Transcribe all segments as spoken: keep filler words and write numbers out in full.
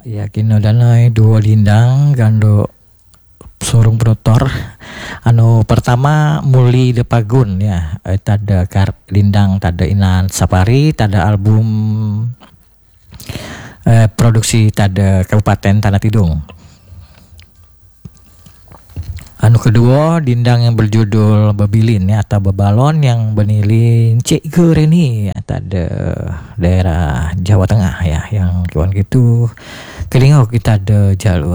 ya kino danai dua lindang gando surung protor anu pertama Muli de Pagun ya, eh, tada kar lindang tada Inan Sapari tada album eh, produksi tada Kabupaten Tanah Tidung. Anu kedua dindang yang berjudul Babilin ya atau Bebalon yang benilin Cik Gereni ya, tada daerah Jawa Tengah ya, yang kawan gitu kelingau kita ada jalur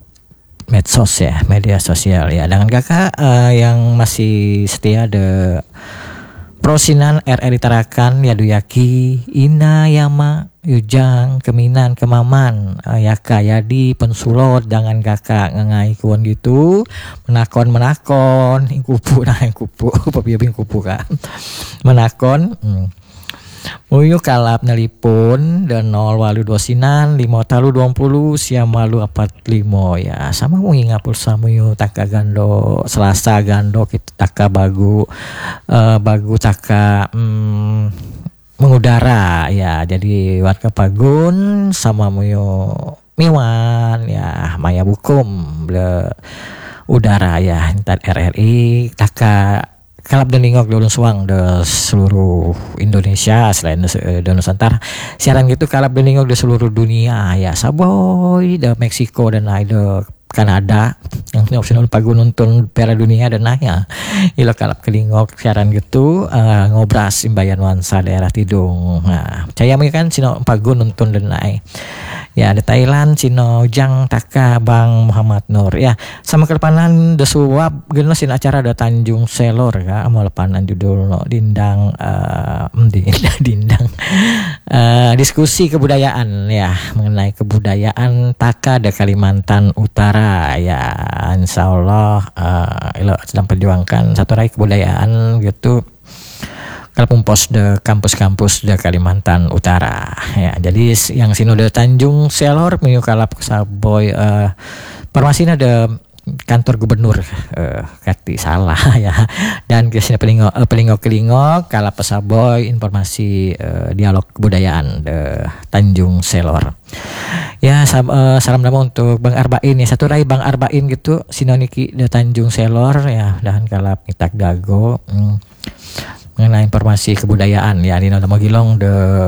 medsos ya, media sosial ya. Dengan kakak uh, yang masih setia ada Prosinan R R Tarakan Yaduyaki Ina Yama Yujang Keminan Kemaman uh, Yaka Yadi Pensulot dengan kakak ngengai kuan gitu menakon menakon ingkupu nah ingkupu pabiabing kupu kan menakon hmm. Muyu kalap nelipun dan nol walu dua sinan lima talu dua puluh siam walu apat limo ya sama mungi ngapul samuyu taka gando Selasa gando kita taka bagu uh, bagu taka hmm, mengudara ya, jadi warga Pagun sama muyu miwan ya maya bukum ble udara ya entar R R I taka kalap dan lingok dulu suang de seluruh Indonesia selain de, de Nusantara siaran gitu kalap dan lingok de seluruh dunia ya saboy de Meksiko dan lain de Kanada yang opsional Pagun nonton Piala Dunia dan nanya ilo kalap kelingok siaran gitu uh, ngobras imbayan wansa daerah Tidung. Nah saya kan sino Pagun nonton dan naik ya ada Thailand Cino Jang Taka Bang Muhammad Nur ya sama kelepanan de suap geno sin acara de Tanjung Selor ya mau lepanan judul no dindang uh, dindang dindang uh, diskusi kebudayaan ya mengenai kebudayaan Taka de Kalimantan Utara ya insyaallah uh, ilo sedang perjuangkan satu rai kebudayaan gitu kalau pos de kampus-kampus de Kalimantan Utara ya, jadi yang sino de Tanjung Selor miu kalap saboy uh, permasina de kantor gubernur uh, kati salah ya, dan kesini pelingok uh, pelingok kelingok kalap saboy informasi uh, dialog kebudayaan de Tanjung Selor ya. Sab, uh, salam nama untuk Bang Arbain ya, satu rai Bang Arbain gitu sinoniki de Tanjung Selor ya, dan kalap mitak dago hmm. mengenai informasi kebudayaan ya di nama Gilong de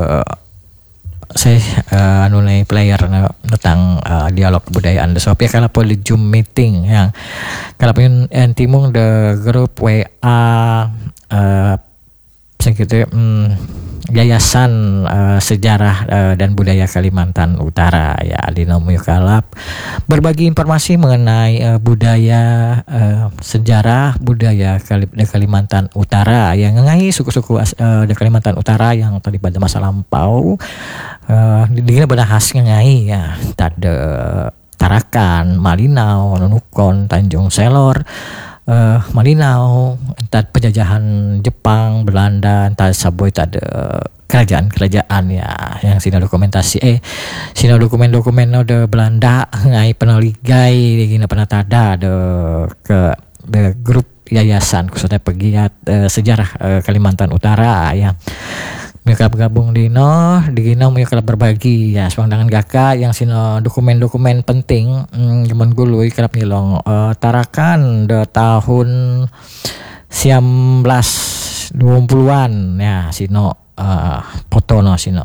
saya uh, anu uh, player uh, tentang uh, dialog kebudayaan de Sopia kalau poli Zoom meeting yang kalau pun entimung de grup W A uh, segitu um, Yayasan uh, Sejarah uh, dan Budaya Kalimantan Utara ya di nama kalap berbagi informasi mengenai uh, budaya uh, sejarah budaya Kali, di Kalimantan Utara yang ngai suku-suku uh, di Kalimantan Utara yang tadi pada masa lampau uh, di dina bahas ngai ya tada Tarakan, Malinau, Nunukon, Tanjung Selor, uh, Malinau, entar penjajahan Jepang, Belanda, entar saboy tada kerajaan-kerajaan ya yang sina dokumentasi eh sina dokumen-dokumen de Belanda ngai peneligai gina pernah tada de ke de grup yayasan khususnya pegiat uh, sejarah uh, Kalimantan Utara ya. Mereka bergabung di no di Gino mereka berbagi ya sepandangan gaka yang sino dokumen-dokumen penting hmm, jaman gului kerap nilong uh, Tarakan de tahun siam belas dua puluhan ya sino uh, foto no sino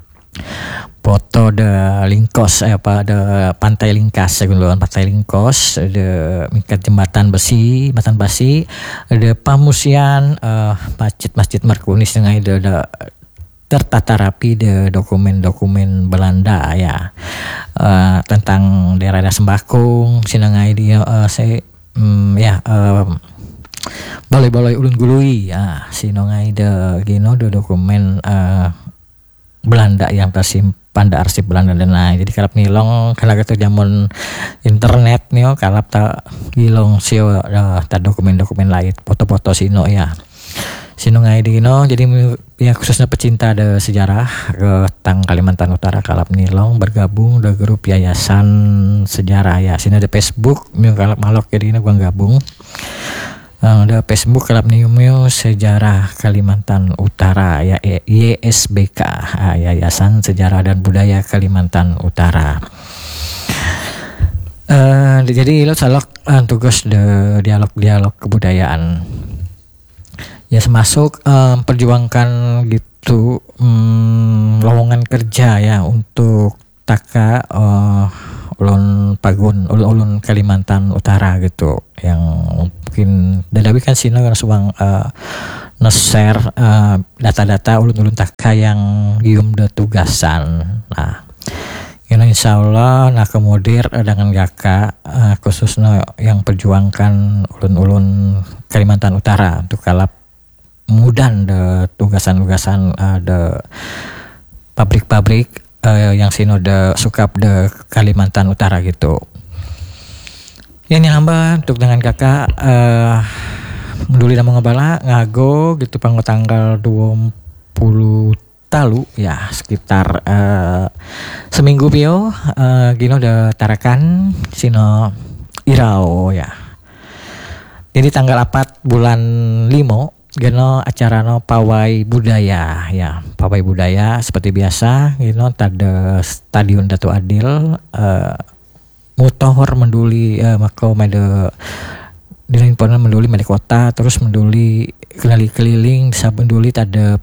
foto de Lingkos eh, apa de Pantai Lingkas segulungan Pantai Lingkos de mikat jembatan besi jembatan besi de pamusian uh, masjid-masjid Markunis dengan de, de tertata rapi de dokumen-dokumen Belanda ya uh, tentang daerah Sembakung sinangai dia uh, saya um, ya um, balai-balai ulun gului ya sinangai de gino de dokumen uh, Belanda yang tersimpan di arsip Belanda dan lain. Jadi kalap nilong kalau gitu zaman internet nih kalap tak gilong sio uh, ta dokumen-dokumen lain foto-foto sino ya sino ngai dino jadi ya khususnya pecinta de sejarah ke tang Kalimantan Utara kalap nilong bergabung de grup yayasan sejarah ya sini ada Facebook mi kalap malok jadi gua gabung ada Facebook kalap niumio sejarah Kalimantan Utara ya Y S B K Yayasan Sejarah dan Budaya Kalimantan Utara. Uh, jadi lo salok uh, tugas de dialog-dialog kebudayaan. Ya semasuk um, perjuangkan gitu um, lowongan kerja ya untuk taka uh, ulun Pagun, ulun Kalimantan Utara gitu, yang mungkin dadawi kan sino yang suang uh, nge-share uh, data-data ulun-ulun taka yang gium de tugasan. Nah, ini insya Allah nah kemudian dengan Gaka uh, khususnya yang perjuangkan ulun-ulun Kalimantan Utara untuk kalap mudan de tugasan-tugasan uh, de pabrik-pabrik uh, yang sino de sukap de Kalimantan Utara gitu. Yang hamba untuk dengan Kakak uh, menduli dan mengabala ngago gitu panggo tanggal dua puluh talu ya sekitar uh, seminggu pio uh, gino de tarakan sino irau ya. Jadi tanggal empat bulan limo gino acara no pawai budaya ya, pawai budaya seperti biasa gino tada Stadion Dato Adil uh, mutohor menduli uh, mako mede dilain pernah menduli mede kota terus menduli keliling-keliling bisa menduli tada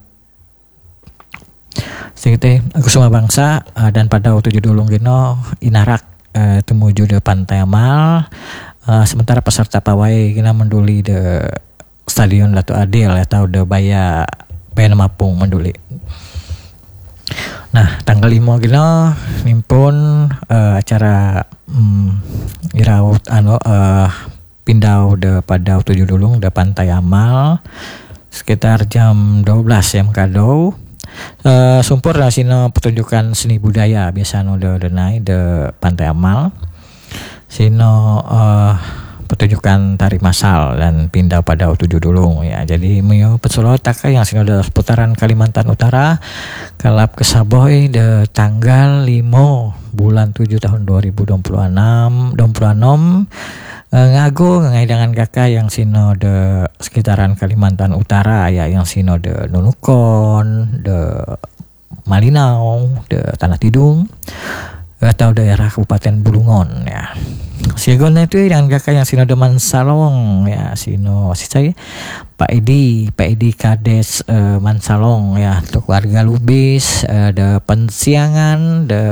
sekitar Kusuma Bangsa uh, dan pada waktu judulung gino inarak uh, temuju de Pantai Amal uh, sementara peserta pawai gina menduli de Stadion Dato Adil atau de Baya Baya Mapung menduli. Nah tanggal lima gino nimpun uh, acara um, iraut ano uh, pindau de pada waktu judulung de Pantai Amal sekitar jam dua belas jam kado. Uh, sumpur lah sino pertunjukan seni budaya biasa no de denai de Pantai Amal sino uh, pertunjukan tari masal dan pindah pada waktu judulung ya. Jadi mio pesolo taka yang sino de seputaran Kalimantan Utara kalap kesaboy de tanggal lima bulan tujuh tahun dua ribu dua puluh enam dua puluh enam Uh, ngago ngai dengan kakak yang sino de sekitaran Kalimantan Utara ya, yang sino de Nunukon, de Malinau, de Tanah Tidung atau daerah Kabupaten Bulungan ya. Siagon itu dengan kakak yang sino de Mansalong ya, sino si saya Pak Edi, Pak Edi Kades uh, Mansalong ya, untuk warga Lubis, uh, de Pensiangan, de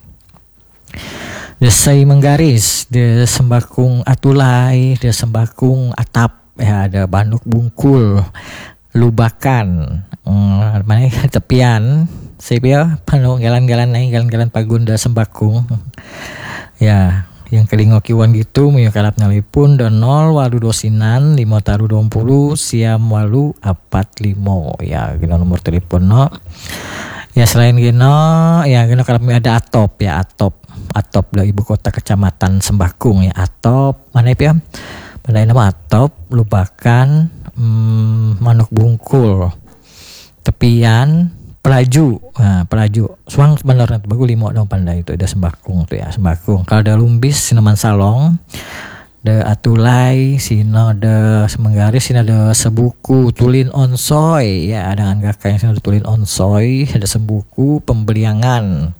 Desai Menggaris, de Sembakung Atulai, de Sembakung Atap, ya ada Banduk Bungkul, Lubakan, hmm, mana tepian, saya panu galan-galan naik galan-galan Pagunda Sembakung, ya yang kelingokiwan gitu, mio kalap nalipun dan nol walu dosinan lima taru dua puluh siam walu apat limo, ya gino nomor telepon no. Ya selain gino, ya gino kalap ada Atop ya Atop. Atop dari ibu kota kecamatan Sembakung ya, Atop mana ya pada nama Atop, Lubakan, hmm, Manuk Bungkul, Tepian, Pelaju, nah, Pelaju, Suang sebenarnya bagus lima dong pandai itu ada Sembakung tuh ya, Sembakung. Kalau ada Lumbis, Sineman Salong, ada Atulai, sino ada Semenggaris, sino ada Sebuku, Tulin Onsoy ya, ada dengan kakak yang sino ada Tulin Onsoy, ada Sebuku, Pembeliangan.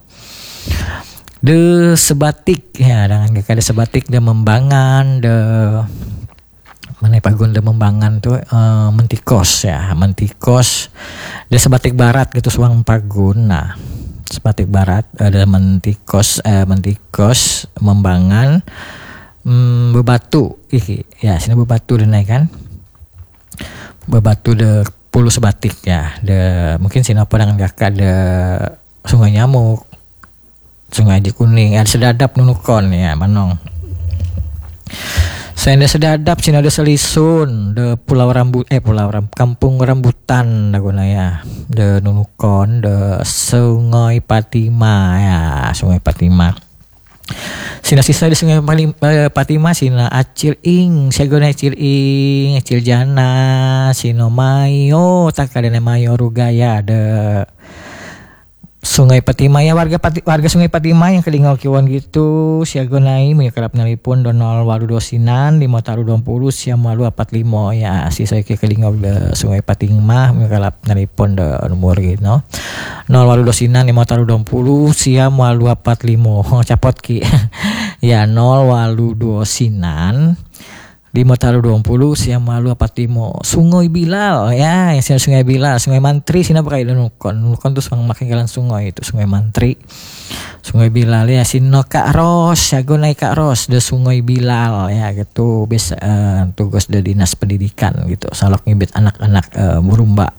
De Sebatik ya, dengan kakak de Sebatik de Membangan, de mana Pagun de Membangan tuh uh, Mentikos ya, Mentikos de Sebatik Barat gitu Suang Pagun. Nah Sebatik Barat ada Mentikos, eh, Mentikos Membangan, hmm, Bebatu iki ya, sini Bebatu de naik kan, Bebatu de Pulu Sebatik ya, de mungkin sini apa dengan kakak de Sungai Nyamuk, Sungai Aji Kuning, ada Sedadap Nunukon ya, Manong. Saya ada Sedadap, sini ada Selisun, de Pulau Rambut, eh Pulau Rambut, Kampung Rambutan, daguna ya, de Nunukon, de Sungai Patima ya, Sungai Patima. Sina sisa di Sungai Patima, sina Acil Ing, Siagona Acil Ing, Acil Jana, sino Mayo, takadene Mayo Rugaya, de Sungai Patima ya, warga Pati, warga Sungai Patima yang kelingau kiwan gitu siagonai punya kerap nalipun donol walu dosinan lima taru dua puluh siam walu apat limo ya, si saya ke kelingau de Sungai Patima punya kerap nalipun de nomor gitu no nol walu dosinan lima taru dua puluh siam walu apat limo capot ki Ya nol walu dua sinan lima taruh dua puluh siang malu apa timo Sungai Bilal ya yang sini Sungai Bilal Sungai Mantri sini pakai nukon nukon tuh sang makin jalan sungai itu Sungai Mantri Sungai Bilal ya sino Kak Ros ya gue naik Kak Ros de Sungai Bilal ya gitu bisa uh, tugas dari dinas pendidikan gitu salok ngibit anak-anak uh, burumba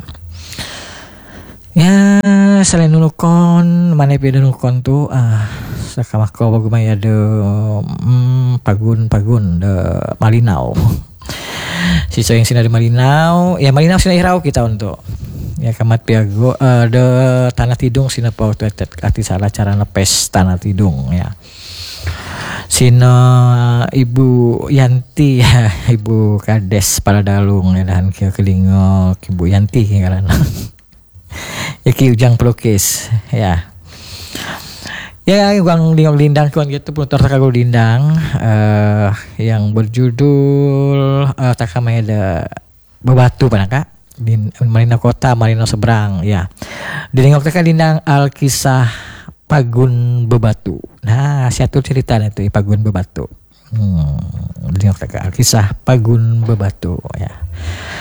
ya selain nukon mana pede nukon tuh ah sakamak ko bagumay de mm, pagun pagun de Malinau si so yang sina di Malinau ya Malinau sina hirau kita untuk ya kamat piago uh, de Tanah Tidung sina pa waktu ati salah cara nepes Tanah Tidung ya sina Ibu Yanti ya Ibu Kades Paladalung ya dan kia kelingok Ibu Yanti karena ya ki ujang pelukis ya ya yang lindang kuan gitu penutur takagul lindang uh, yang berjudul uh, takamaya ada bebatu panaka di Marina Kota Marina seberang ya dinengok teka lindang Alkisah Pagun Bebatu nah satu cerita itu Pagun Bebatu hmm, dinengok teka Alkisah Pagun Bebatu ya